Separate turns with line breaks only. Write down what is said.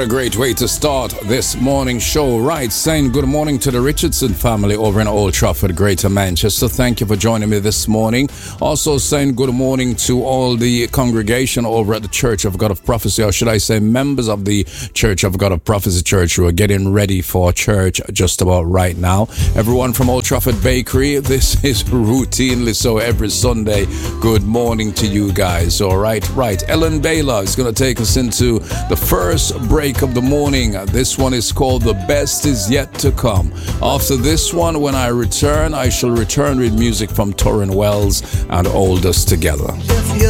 What a great way to start this morning show. Right, saying good morning to the Richardson family over in Old Trafford, Greater Manchester. Thank you for joining me this morning. Also saying good morning to all the congregation over at the Church of God of Prophecy, or should I say members of the Church of God of Prophecy Church who are getting ready for church just about right now. Everyone from Old Trafford Bakery, this is routinely so every Sunday. Good morning to you guys. All right. Ellen Baylor is going to take us into the first break of the morning. This one is called The Best Is Yet to Come. After this one, when I return, I shall return with music from Torrin Wells and Hold Us Together.